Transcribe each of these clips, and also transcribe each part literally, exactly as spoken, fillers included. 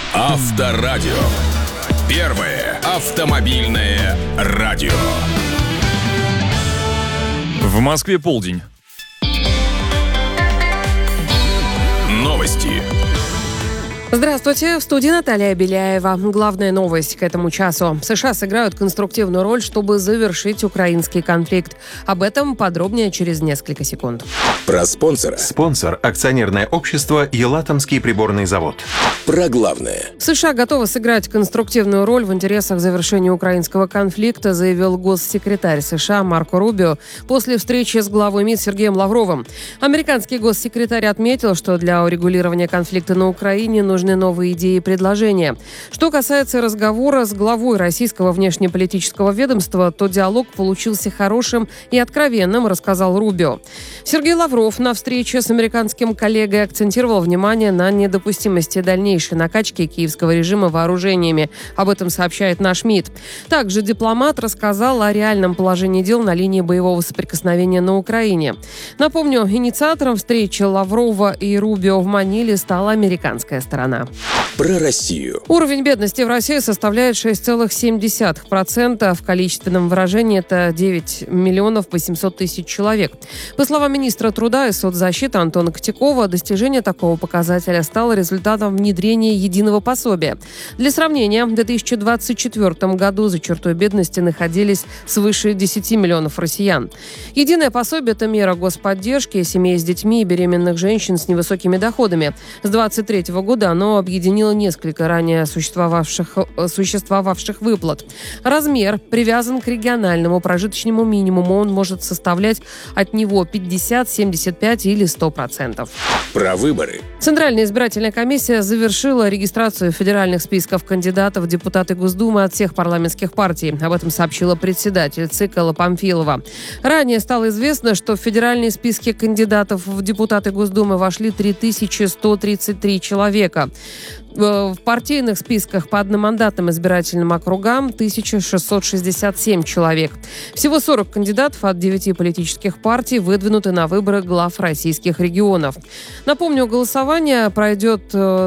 Авторадио. Первое автомобильное радио. В Москве полдень. Новости. Здравствуйте, в студии Наталья Беляева. Главная новость к этому часу. США сыграют конструктивную роль, чтобы завершить украинский конфликт. Об этом подробнее через несколько секунд. Про спонсора. Спонсор – акционерное общество «Елатомский приборный завод». Про главное. США готовы сыграть конструктивную роль в интересах завершения украинского конфликта, заявил госсекретарь США Марко Рубио после встречи с главой МИД Сергеем Лавровым. Американский госсекретарь отметил, что для урегулирования конфликта на Украине нужны новые идеи и предложения. Что касается разговора с главой российского внешнеполитического ведомства, то диалог получился хорошим и откровенным, рассказал Рубио. Сергей Лавров на встрече с американским коллегой акцентировал внимание на недопустимости дальнейшей накачки киевского режима вооружениями. Об этом сообщает наш МИД. Также дипломат рассказал о реальном положении дел на линии боевого соприкосновения на Украине. Напомню, инициатором встречи Лаврова и Рубио в Маниле стала американская сторона. Про Россию. Уровень бедности в России составляет шесть целых семь десятых процента. В количественном выражении это девять миллионов восемьсот тысяч человек. По словам министра труда и соцзащиты Антона Котякова, достижение такого показателя стало результатом внедрения единого пособия. Для сравнения, в две тысячи двадцать четвёртом году за чертой бедности находились свыше десяти миллионов россиян. Единое пособие – это мера господдержки семей с детьми и беременных женщин с невысокими доходами. С двадцать третьего года оно объединило несколько ранее существовавших, существовавших выплат. Размер привязан к региональному прожиточному минимуму. Он может составлять от него пятьдесят, семьдесят пять или сто процентов. Про выборы. Центральная избирательная комиссия завершила регистрацию федеральных списков кандидатов в депутаты Госдумы от всех парламентских партий. Об этом сообщила председатель ЦИК Элла Памфилова. Ранее стало известно, что в федеральные списки кандидатов в депутаты Госдумы вошли три тысячи сто тридцать три человека. В партийных списках по одномандатным избирательным округам тысяча шестьсот шестьдесят семь человек. Всего сорок кандидатов от девяти политических партий выдвинуты на выборы глав российских регионов. Напомню, голосование пройдет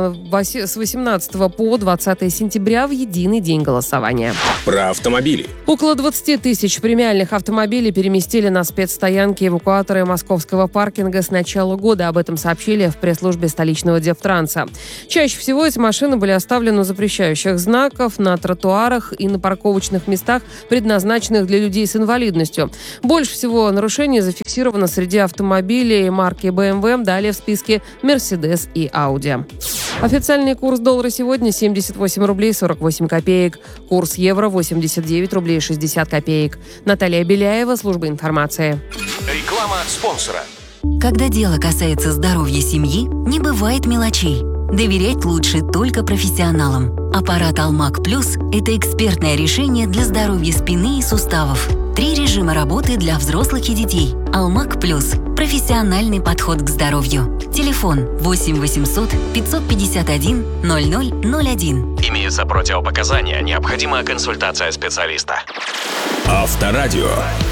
с восемнадцатого по двадцатое сентября в единый день голосования. Про автомобили. Около двадцати тысяч премиальных автомобилей переместили на спецстоянки эвакуаторы московского паркинга с начала года. Об этом сообщили в пресс-службе столичного Девтранса. Чаще всего эти машины были оставлены у запрещающих знаков, на тротуарах и на парковочных местах, предназначенных для людей с инвалидностью. Больше всего нарушений зафиксировано среди автомобилей марки бэ эм вэ, далее в списке Mercedes и Audi. Официальный курс доллара сегодня семьдесят восемь рублей сорок восемь копеек. Курс евро восемьдесят девять рублей шестьдесят копеек. Наталья Беляева, служба информации. Реклама спонсора. Когда дело касается здоровья семьи, не бывает мелочей. Доверять лучше только профессионалам. Аппарат Алмак Плюс – это экспертное решение для здоровья спины и суставов. Три режима работы для взрослых и детей. Алмак Плюс – профессиональный подход к здоровью. Телефон восемь восемьсот пятьсот пятьдесят один ноль ноль ноль один. Имеются противопоказания, необходима консультация специалиста. Авторадио.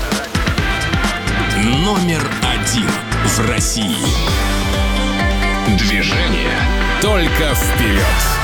Номер один в России. Движение только вперед.